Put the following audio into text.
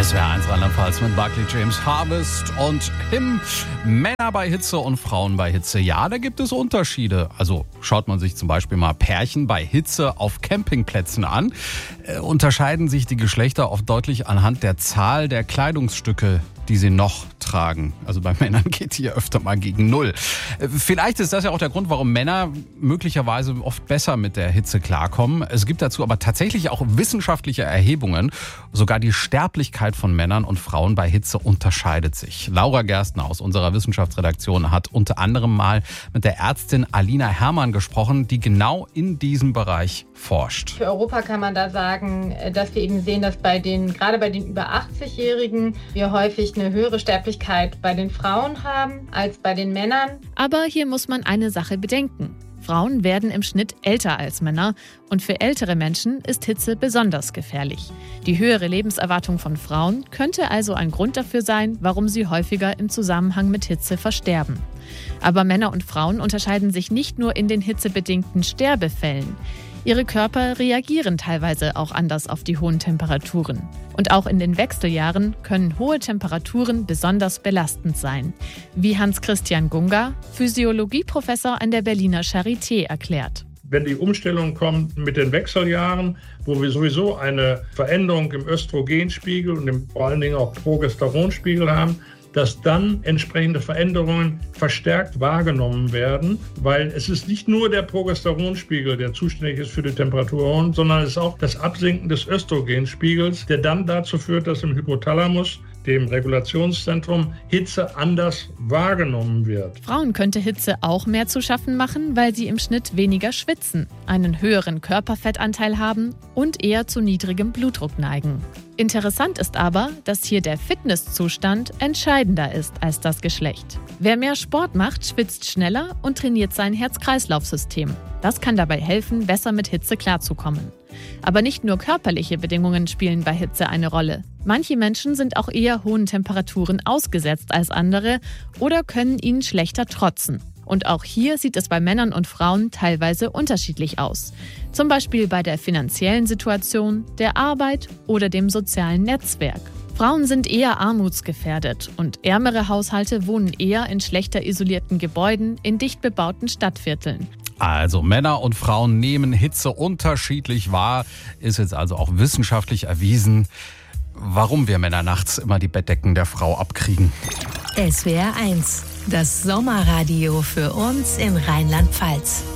SWR1 Rheinland-Pfalz mit Buckley, James Harvest und Him. Männer bei Hitze und Frauen bei Hitze. Ja, da gibt es Unterschiede. Also schaut man sich zum Beispiel mal Pärchen bei Hitze auf Campingplätzen an, unterscheiden sich die Geschlechter oft deutlich anhand der Zahl der Kleidungsstücke, die sie noch tragen. Also bei Männern geht hier öfter mal gegen 0. Vielleicht ist das ja auch der Grund, warum Männer möglicherweise oft besser mit der Hitze klarkommen. Es gibt dazu aber tatsächlich auch wissenschaftliche Erhebungen. Sogar die Sterblichkeit von Männern und Frauen bei Hitze unterscheidet sich. Laura Gerstner aus unserer Wissenschaftsredaktion hat unter anderem mal mit der Ärztin Alina Herrmann gesprochen, die genau in diesem Bereich forscht. Für Europa kann man da sagen, dass wir eben sehen, dass gerade bei den über 80-Jährigen wir häufig eine höhere Sterblichkeit bei den Frauen haben als bei den Männern. Aber hier muss man eine Sache bedenken. Frauen werden im Schnitt älter als Männer und für ältere Menschen ist Hitze besonders gefährlich. Die höhere Lebenserwartung von Frauen könnte also ein Grund dafür sein, warum sie häufiger im Zusammenhang mit Hitze versterben. Aber Männer und Frauen unterscheiden sich nicht nur in den hitzebedingten Sterbefällen. Ihre Körper reagieren teilweise auch anders auf die hohen Temperaturen. Und auch in den Wechseljahren können hohe Temperaturen besonders belastend sein, wie Hans-Christian Gunga, Physiologieprofessor an der Berliner Charité, erklärt. Wenn die Umstellung kommt mit den Wechseljahren, wo wir sowieso eine Veränderung im Östrogenspiegel und vor allen Dingen auch Progesteronspiegel haben, dass dann entsprechende Veränderungen verstärkt wahrgenommen werden, weil es ist nicht nur der Progesteronspiegel, der zuständig ist für die Temperatur, sondern es ist auch das Absinken des Östrogenspiegels, der dann dazu führt, dass im Hypothalamus, dem Regulationszentrum, Hitze anders wahrgenommen wird. Frauen könnte Hitze auch mehr zu schaffen machen, weil sie im Schnitt weniger schwitzen, einen höheren Körperfettanteil haben und eher zu niedrigem Blutdruck neigen. Interessant ist aber, dass hier der Fitnesszustand entscheidender ist als das Geschlecht. Wer mehr Sport macht, schwitzt schneller und trainiert sein Herz-Kreislauf-System. Das kann dabei helfen, besser mit Hitze klarzukommen. Aber nicht nur körperliche Bedingungen spielen bei Hitze eine Rolle. Manche Menschen sind auch eher hohen Temperaturen ausgesetzt als andere oder können ihnen schlechter trotzen. Und auch hier sieht es bei Männern und Frauen teilweise unterschiedlich aus. Zum Beispiel bei der finanziellen Situation, der Arbeit oder dem sozialen Netzwerk. Frauen sind eher armutsgefährdet und ärmere Haushalte wohnen eher in schlechter isolierten Gebäuden in dicht bebauten Stadtvierteln. Also Männer und Frauen nehmen Hitze unterschiedlich wahr, ist jetzt also auch wissenschaftlich erwiesen, warum wir Männer nachts immer die Bettdecken der Frau abkriegen. SWR1, das Sommerradio für uns in Rheinland-Pfalz.